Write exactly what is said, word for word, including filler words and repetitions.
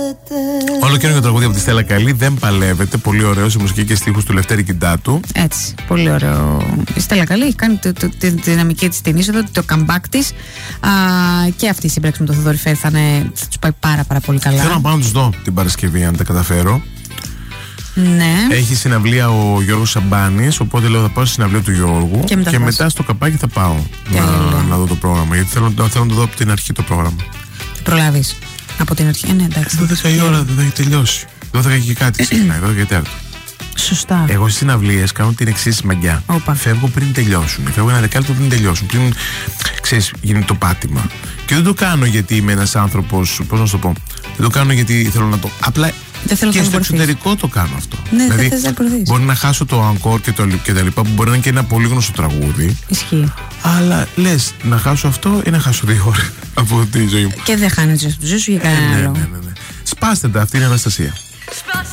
Όλο καινούργιο τραγούδι από τη Στέλλα Καλή, Δεν Παλεύεται. Πολύ ωραίο, σε μουσική και στίχους του Λευτέρη Κιντάτου. Έτσι, πολύ ωραίο. Η Στέλλα Καλή έχει κάνει το, το, τη δυναμική της την είσοδο, το comeback της. Α, και αυτή η σύμπραξη με τον Θοδωρή Φέρ θα, είναι, θα τους πάει πάρα πάρα πολύ καλά. Θέλω να πάω να τους δω την Παρασκευή, αν τα καταφέρω. Ναι. Έχει συναυλία ο Γιώργος Σαμπάνης, οπότε λέω θα πάω στη συναυλία του Γιώργου και μετά, και μετά στο καπάκι θα πάω να, να δω το πρόγραμμα. Γιατί θέλω, θέλω να το δω από την αρχή το πρόγραμμα. Θα προλάβεις από την αρχή, ε, ναι, εντάξει. δώδεκα η ώρα δεν θα έχει τελειώσει. δώδεκα και κάτι ξεκινάει, δώδεκα και τέταρτο. Σωστά. Εγώ στις συναυλίες κάνω την εξής μαγιά. Οπα. Φεύγω πριν τελειώσουν. Φεύγω ένα δεκάλεπτο πριν τελειώσουν. Πριν, ξέρεις, γίνει το πάτημα. Και δεν το κάνω γιατί είμαι ένας άνθρωπος, πώς να σου το πω. Δεν το κάνω γιατί θέλω να το. Απλά δεν θέλω και να στο μπορείς. εξωτερικό το κάνω αυτό. Ναι, δηλαδή, δεν θες να προωθείς. Μπορεί να χάσω το encore και, το, και τα λοιπά, που μπορεί να είναι και ένα πολύ γνωστό τραγούδι. Ισχύει. Αλλά λες, να χάσω αυτό ή να χάσω δύο ώρες από τη ζωή μου. Και δεν χάνεις τη ζωή σου για κανένα ε, ναι, άλλο. ναι, ναι, ναι. Σπάστε τα, αυτή είναι η Αναστασία.